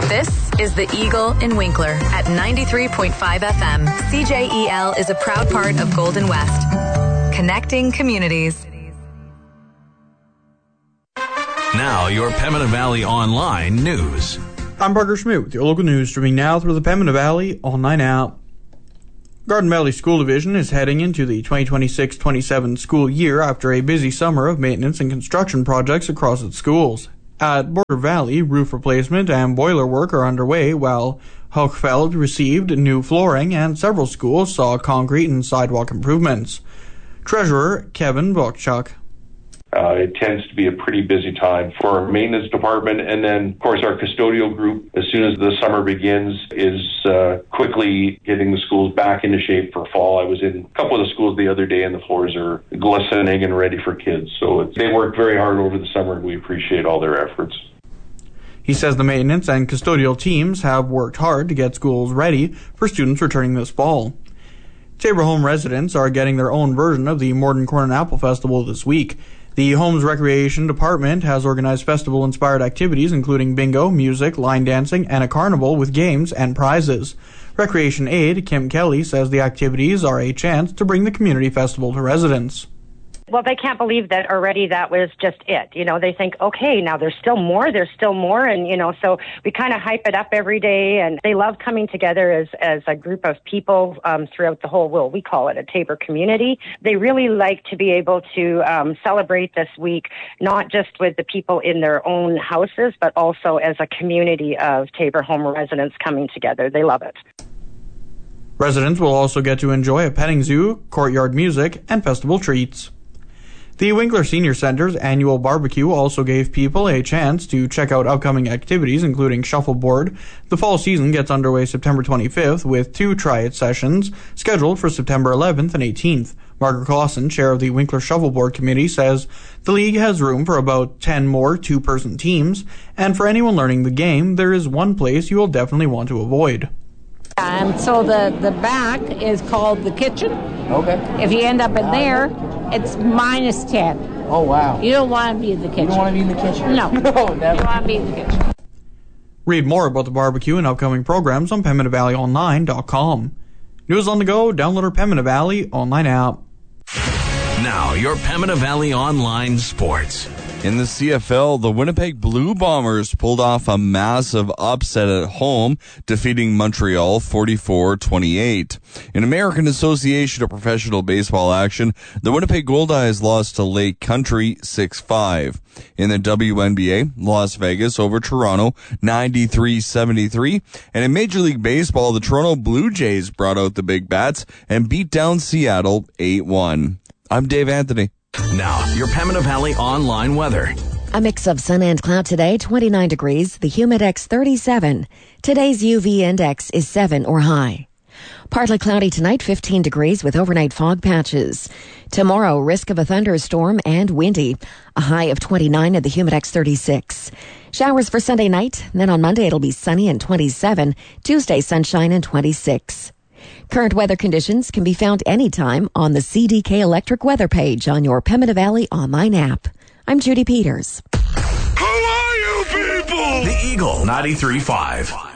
This is the Eagle in Winkler at 93.5 FM. CJEL is a proud part of Golden West. Connecting communities. Now, your Pembina Valley Online news. I'm Parker Schmidt with your local news, streaming now through the Pembina Valley Online app. Garden Valley School Division is heading into the 2026-27 school year after a busy summer of maintenance and construction projects across its schools. At Border Valley, roof replacement and boiler work are underway, while Hochfeld received new flooring and several schools saw concrete and sidewalk improvements. Treasurer Kevin Bokchuk. It tends to be a pretty busy time for our maintenance department, and then, of course, our custodial group, as soon as the summer begins, is quickly getting the schools back into shape for fall. I was in a couple of the schools the other day, and the floors are glistening and ready for kids. So they worked very hard over the summer, and we appreciate all their efforts. He says the maintenance and custodial teams have worked hard to get schools ready for students returning this fall. Tabor Home residents are getting their own version of the Morden Corn and Apple Festival this week. The Homes Recreation Department has organized festival-inspired activities including bingo, music, line dancing, and a carnival with games and prizes. Recreation aide Kim Kelly says the activities are a chance to bring the community festival to residents. Well, they can't believe that already that was just it. You know, they think, okay, now there's still more. And, you know, so we kind of hype it up every day. And they love coming together as a group of people throughout the whole, well, we call it a Tabor community. They really like to be able to celebrate this week, not just with the people in their own houses, but also as a community of Tabor Home residents coming together. They love it. Residents will also get to enjoy a petting zoo, courtyard music, and festival treats. The Winkler Senior Center's annual barbecue also gave people a chance to check out upcoming activities, including shuffleboard. The fall season gets underway September 25th with 2 try-it sessions scheduled for September 11th and 18th. Margaret Clausen, chair of the Winkler Shuffleboard Committee, says the league has room for about 10 more 2-person teams, and for anyone learning the game, there is one place you will definitely want to avoid. And so the back is called the kitchen. Okay. If you end up in there, it's -10. Oh, wow. You don't want to be in the kitchen. You don't want to be in the kitchen? No. No, never. You want to be in the kitchen. Read more about the barbecue and upcoming programs on PembinaValleyOnline.com. News on the go, download our Pembina Valley Online app. Now, your Pembina Valley Online sports. In the CFL, the Winnipeg Blue Bombers pulled off a massive upset at home, defeating Montreal 44-28. In American Association of Professional Baseball action, the Winnipeg Goldeyes lost to Lake Country 6-5. In the WNBA, Las Vegas over Toronto 93-73. And in Major League Baseball, the Toronto Blue Jays brought out the big bats and beat down Seattle 8-1. I'm Dave Anthony. Now, your Pembina Valley Online weather. A mix of sun and cloud today, 29 degrees, the humidex 37. Today's UV index is 7 or high. Partly cloudy tonight, 15 degrees with overnight fog patches. Tomorrow, risk of a thunderstorm and windy. A high of 29 and the humidex 36. Showers for Sunday night. Then on Monday, it'll be sunny and 27. Tuesday, sunshine and 26. Current weather conditions can be found anytime on the CDK Electric weather page on your Pembina Valley Online app. I'm Judy Peters. Who are you people? The Eagle 93.5.